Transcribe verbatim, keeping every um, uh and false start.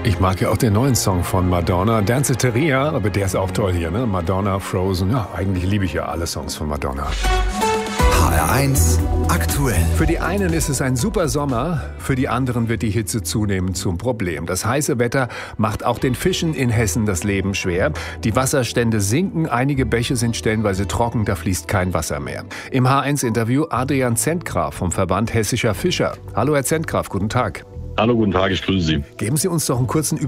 Ich mag ja auch den neuen Song von Madonna, Danceteria, aber der ist auch toll hier, ne? Madonna, Frozen, ja, eigentlich liebe ich ja alle Songs von Madonna. H R eins aktuell. Für die einen ist es ein super Sommer, für die anderen wird die Hitze zunehmend zum Problem. Das heiße Wetter macht auch den Fischen in Hessen das Leben schwer. Die Wasserstände sinken, einige Bäche sind stellenweise trocken, da fließt kein Wasser mehr. Im H eins Interview Adrian Zentgraf vom Verband Hessischer Fischer. Hallo Herr Zentgraf, guten Tag. Hallo, guten Tag, ich grüße Sie. Geben Sie uns doch einen kurzen Überblick